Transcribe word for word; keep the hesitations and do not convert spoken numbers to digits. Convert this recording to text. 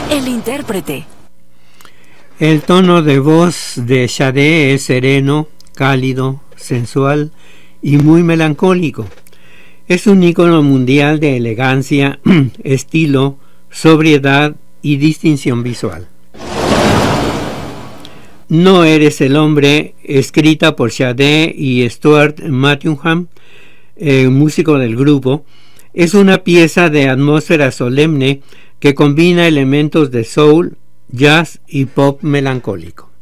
El intérprete. El tono de voz de Sade es sereno, cálido, sensual y muy melancólico. Es un ícono mundial de elegancia, estilo, sobriedad y distinción visual. No eres el hombre, escrita por Sade y Stuart Mattingham, eh, músico del grupo, es una pieza de atmósfera solemne que combina elementos de soul, jazz y pop melancólico.